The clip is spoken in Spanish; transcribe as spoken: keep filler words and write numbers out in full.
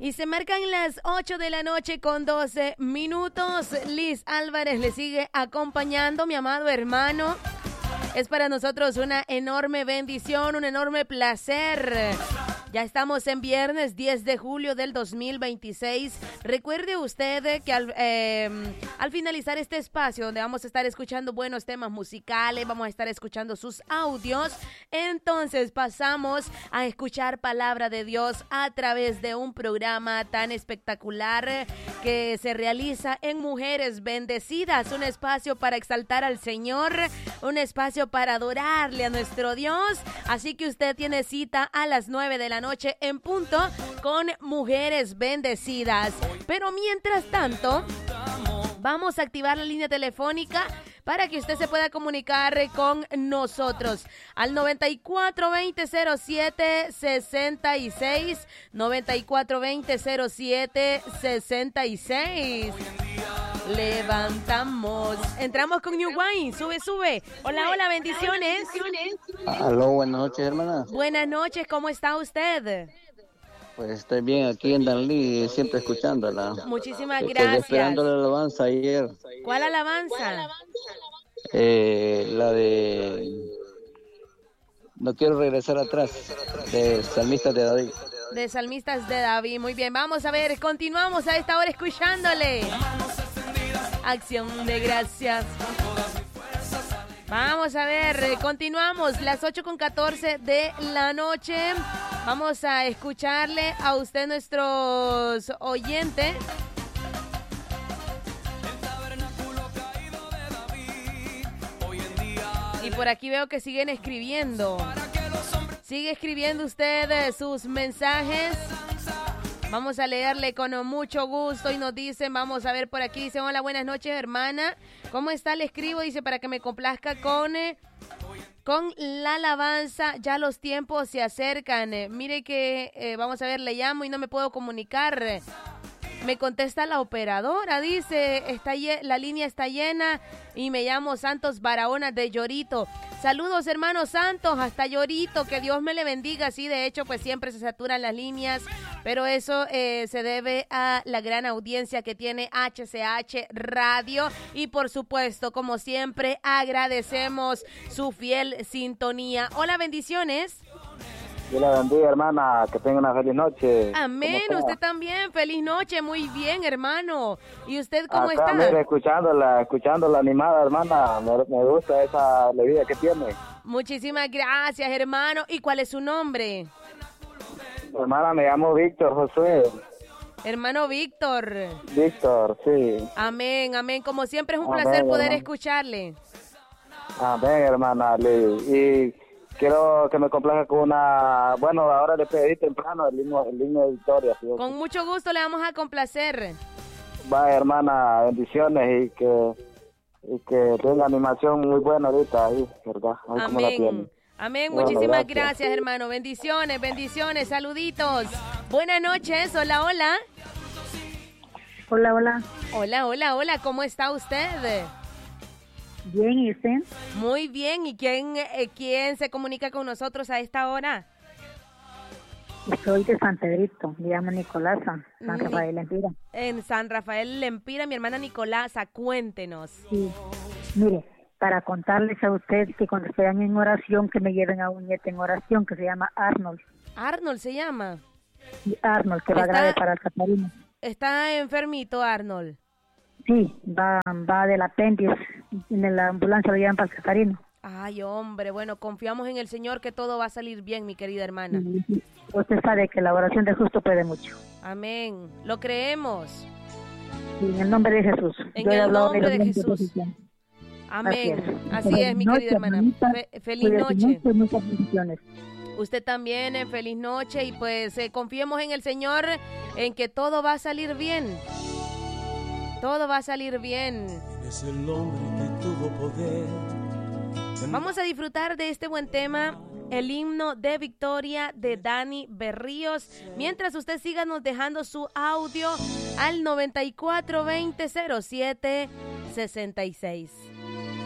Y se marcan las ocho de la noche con doce minutos. Liz Álvarez le sigue acompañando, mi amado hermano. Es para nosotros una enorme bendición, un enorme placer. Ya estamos en viernes diez de julio del dos mil veintiséis. Recuerde usted que al, eh, al finalizar este espacio donde vamos a estar escuchando buenos temas musicales, vamos a estar escuchando sus audios, entonces pasamos a escuchar palabra de Dios a través de un programa tan espectacular que se realiza en Mujeres Bendecidas, un espacio para exaltar al Señor, un espacio para adorarle a nuestro Dios. Así que usted tiene cita a las nueve de la noche en punto con Mujeres Bendecidas. Pero mientras tanto, vamos a activar la línea telefónica para que usted se pueda comunicar con nosotros al noventa y cuatro veinte cero siete sesenta y seis, noventa y cuatro veinte cero siete sesenta y seis. Levantamos. Entramos con New Wine. Sube, sube. Hola, hola, bendiciones. Aló, buenas noches, hermana. Buenas noches, ¿cómo está usted? Pues estoy bien aquí en Danlí, siempre escuchándola. Muchísimas Estoy gracias. esperando la alabanza ayer. ¿Cuál alabanza? Eh, la de No quiero regresar atrás, de Salmistas de David. De Salmistas de David, muy bien. Vamos a ver, continuamos a esta hora escuchándole. Acción de gracias. Vamos a ver, continuamos, las ocho con catorce de la noche. Vamos a escucharle a usted, nuestros oyentes. Y por aquí veo que siguen escribiendo. Sigue escribiendo usted eh, sus mensajes. Vamos a leerle con mucho gusto y nos dicen, vamos a ver por aquí, dice, hola, buenas noches, hermana. ¿Cómo está? Le escribo, dice, para que me complazca con, eh, con la alabanza. Ya los tiempos se acercan. Eh, mire que, eh, vamos a ver, le llamo y no me puedo comunicar. Me contesta la operadora, dice, está la línea está llena y me llamo Santos Barahona de Llorito. Saludos, hermanos Santos, hasta Llorito, que Dios me le bendiga. Sí, de hecho, pues siempre se saturan las líneas, pero eso eh, se debe a la gran audiencia que tiene H C H Radio y, por supuesto, como siempre, agradecemos su fiel sintonía. Hola, bendiciones. Dios la bendiga, hermana, que tenga una feliz noche. Amén, usted también, feliz noche, muy bien, hermano. ¿Y usted cómo Acá, está? Mire, escuchándola, escuchándola animada, hermana, me, me gusta esa alegría que tiene. Muchísimas gracias, hermano. ¿Y cuál es su nombre? Hermana, me llamo Víctor Josué. Hermano Víctor. Víctor, sí. Amén, amén. Como siempre es un Amén, placer poder hermano. escucharle. Amén, hermana, y quiero que me complazca con una, bueno, ahora le pedí temprano el himno, el himno de victoria. ¿Sí? Con mucho gusto le vamos a complacer. Va, hermana, bendiciones y que y que tenga animación muy buena ahorita ahí, ¿verdad? Ahí como la tiene. Amén. Amén, Bueno, muchísimas gracias. gracias, hermano. Bendiciones, bendiciones, saluditos. Buenas noches, hola, hola. Hola, hola. Hola, hola, hola, ¿cómo está usted? Bien, ¿y usted? Muy bien, ¿y quién, eh, quién se comunica con nosotros a esta hora? Soy de San Pedrito, me llamo Nicolasa, San Ni- Rafael Empira. En San Rafael Lempira, mi hermana Nicolasa, cuéntenos. Sí. Mire, para contarles a usted que cuando estén en oración, que me lleven a un nieto en oración que se llama Arnold. Arnold se llama. Y Arnold, que va Está- grave para el Catarino. Está enfermito, Arnold. Sí, va, va del apéndice, en la ambulancia lo llevan para el Catarino. Ay, hombre, bueno, confiamos en el Señor que todo va a salir bien, mi querida hermana. Y usted sabe que la oración del justo puede mucho. Amén. Lo creemos. Y en el nombre de Jesús. En Yo he el hablado nombre de los Jesús. bendiciones. Amén. Así Así es. es, mi Feliz querida noche, hermana. hermanita. Fe- feliz Cuídate noche. mucho y muchas bendiciones. Usted también, eh, feliz noche. Y pues eh, confiemos en el Señor, en que todo va a salir bien. Todo va a salir bien. Es el hombre que tuvo poder. Vamos a disfrutar de este buen tema, el himno de victoria de Dani Berríos. Mientras usted siga nos dejando su audio al noventa y cuatro veinte cero siete sesenta y seis.